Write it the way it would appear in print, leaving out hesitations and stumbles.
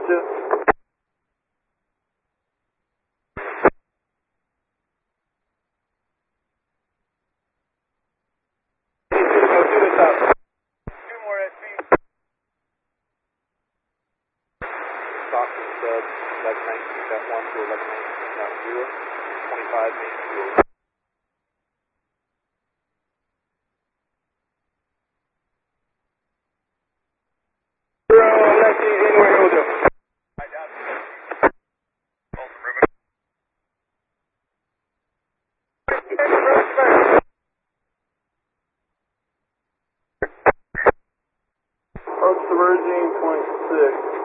Stockton sub 1119.1 to 1119.0, 25 main fuel. Approach diverging 26.